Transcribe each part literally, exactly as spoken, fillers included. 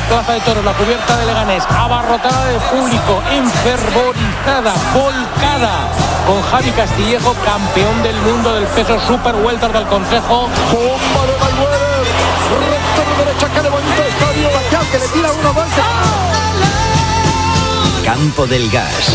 Plaza de Toros, la cubierta de Leganés, abarrotada de público, enfervorizada, volcada, con Javi Castillejo, campeón del mundo del peso super welter del Consejo. Bomba de Mayweather, recta de derecha, que le bonito estadio, Pacquiao, que le tira uno más. Campo del Gas.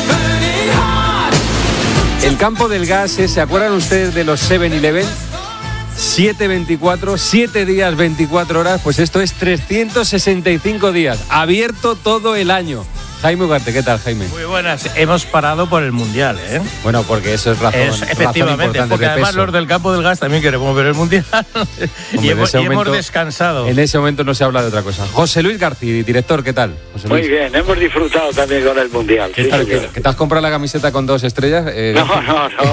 El Campo del Gas, ¿se acuerdan ustedes de los siete eleven? siete veinticuatro, siete días, veinticuatro horas, pues esto es trescientos sesenta y cinco días, abierto todo el año. Jaime Ugarte, ¿qué tal, Jaime? Muy buenas, hemos parado por el Mundial, ¿eh? Bueno, porque eso es razón. Es, efectivamente, razón porque de además peso. Los del Campo del Gas también queremos ver el Mundial. Hombre, y, hemos, en y momento, hemos descansado. En ese momento no se habla de otra cosa. José Luis García, director, ¿qué tal? José Luis. Muy bien, hemos disfrutado también con el Mundial. ¿Qué sí, tal? sí, ¿Que te has comprado la camiseta con dos estrellas? Eh, no, no, no, no.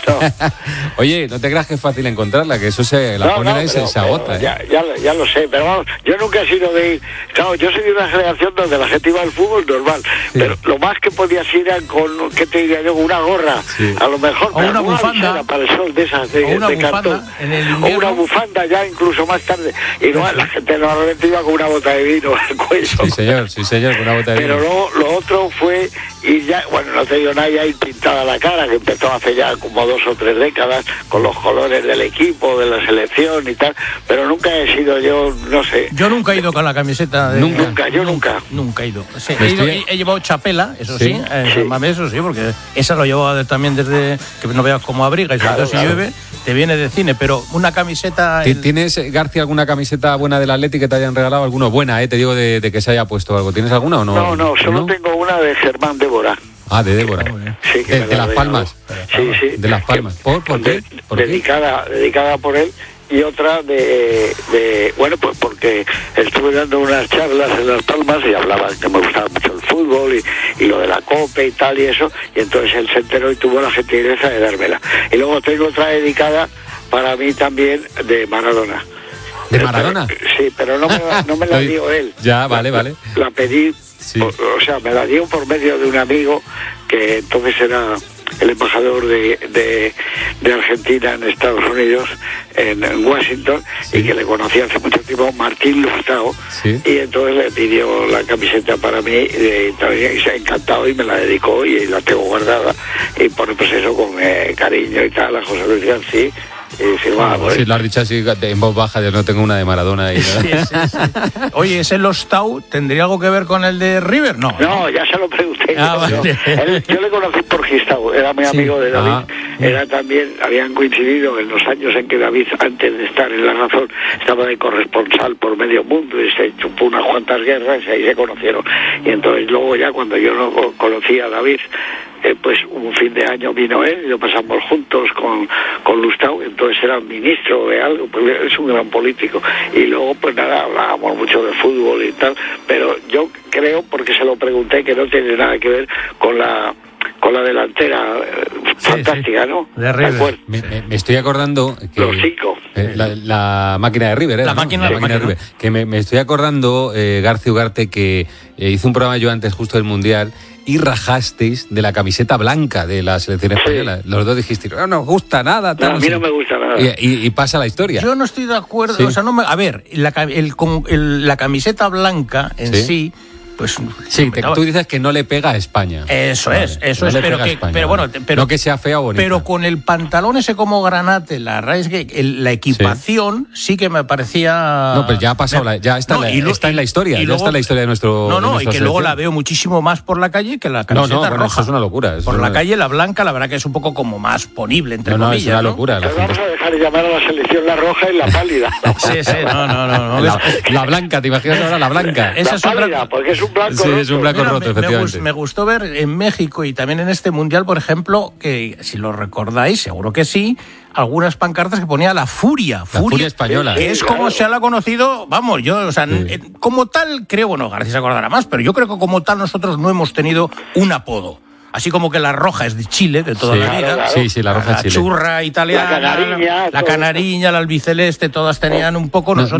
Oye, no te creas que es fácil encontrarla, que eso se la no, ponen no, ahí y pero, se, se agota. Ya, ¿eh? ya, ya lo sé, pero vamos, yo nunca he sido de ir. Claro, yo soy de una generación donde la gente iba al fútbol normal, sí. Pero lo más que podías ir era con, ¿qué te diría yo? Una gorra, sí. A lo mejor. O una bufanda. Para el sol de esas de, o una de bufanda cartón. En el o una bufanda ya incluso más tarde. Y no, la gente normalmente iba con una bota de vino al cuello. Sí, señor, sí, señor, con una bota de pero vino. Pero lo, lo otro fue ir ya, bueno, no te digo nada, ya ir pintada la cara, que empezó hace ya como dos o tres décadas, con los colores del equipo, de la selección y tal, pero nunca he sido yo, no sé. Yo nunca he ido con la camiseta de... Nunca, nunca yo nunca. Nunca he ido. Sí, he, ido he, he llevado chapela, eso sí, sí, eh, sí. Mame, eso sí, porque esa lo llevaba también desde que no veas cómo abriga y sobre todo si claro. llueve, te viene de cine, pero una camiseta... El... ¿Tienes, García, alguna camiseta buena del Atleti que te hayan regalado? ¿Alguna buena, eh? Te digo, de, de que se haya puesto algo. ¿Tienes alguna o no? No, no, solo ¿no? tengo una de Germán Débora. Ah, de Débora. Sí, que de, de Las Palmas. Sí, sí. De Las Palmas. ¿Por, por qué? ¿Por dedicada, qué? dedicada por él. Y otra de, de, bueno, pues porque estuve dando unas charlas en Las Palmas y hablaba que me gustaba mucho el fútbol y, y lo de la Copa y tal y eso, y entonces él se enteró y tuvo la gentileza de dármela. Y luego tengo otra dedicada para mí también de Maradona. ¿De Maradona? Pero, sí, pero no me, no me la dio él. Ya, vale, la, vale. La pedí, sí. por, o sea, me la dio por medio de un amigo que entonces era el embajador de, de, de Argentina en Estados Unidos, en, en Washington, sí. Y que le conocí hace mucho tiempo, Martín Lustau, sí. Y entonces le pidió la camiseta para mí y, y se ha encantado y me la dedicó y la tengo guardada y por pues eso con eh, cariño y tal a José Luis García. Y firmaba por sí, él. Lo has dicho así en voz baja, yo no tengo una de Maradona ahí, ¿no? Sí, sí, sí. Oye, ¿ese Lostau tendría algo que ver con el de River? No, no, no ya se lo pregunté. Ah, yo, vale. él, yo le conocí por Gistau, era mi amigo sí. de David. Ah, era también, habían coincidido en los años en que David, antes de estar en La Razón, estaba de corresponsal por medio mundo y se chupó unas cuantas guerras y ahí se conocieron. Y entonces luego ya cuando yo no conocía a David, eh, pues un fin de año vino él y lo pasamos juntos con, con Lustau, entonces era ministro de algo, pues es un gran político. Y luego pues nada, hablábamos mucho de fútbol y tal, pero yo creo, porque se lo pregunté, que no tiene nada que ver con la con la delantera eh, sí, fantástica, sí. ¿no? De River. Me, me, me estoy acordando que los cinco eh, la, la máquina de River, ¿eh? La ¿no? máquina, la la máquina máquina. de River. Que me, me estoy acordando, eh, García Ugarte, que eh, hizo un programa yo antes justo del Mundial y rajasteis de la camiseta blanca de la selección española. Sí. Los dos dijisteis, no nos gusta nada. Tal, no, a mí no me gusta nada. Y, y, y pasa la historia. Yo no estoy de acuerdo. Sí. O sea, no me, a ver, la, el, el, la camiseta blanca en sí, sí pues sí, te, tú dices que no le pega a España. Eso vale, es, eso no es, pero que, España, pero bueno, pero, no que sea fea o bonita. Pero con el pantalón ese como granate, la raíz que el, la equipación sí. sí que me parecía. No, pero ya ha pasado, la, ya está, no, la, lo, está en la historia, ya luego, está en la historia de nuestro. No, no, de y que selección. luego la veo muchísimo más por la calle que la camiseta no, no, bueno, roja. Eso es una locura. Por una... la calle la blanca, la verdad que es un poco como más ponible entre no, no, comillas. Es una ¿no? locura. Pero vamos a dejar de llamar a la selección la roja y la pálida. sí, sí, no, no, no. no. La, la blanca, ¿te imaginas ahora la blanca? Esa la es pálida, otra... porque es un blanco. Sí, es un blanco Mira, roto, me, efectivamente. Me gustó, me gustó ver en México y también en este Mundial, por ejemplo, que si lo recordáis, seguro que sí, algunas pancartas que ponía la furia. La furia, furia española. Que sí, es claro. Como se la ha conocido, vamos, yo, o sea, sí. como tal, creo, bueno, García se acordará más, pero yo creo que como tal nosotros no hemos tenido un apodo. Así como que la roja es de Chile, de toda sí, la vida. Claro, claro. Sí, sí, la roja la Chile. churra italiana, la canariña, la, la canariña, la albiceleste, todas tenían un poco... No, nosotros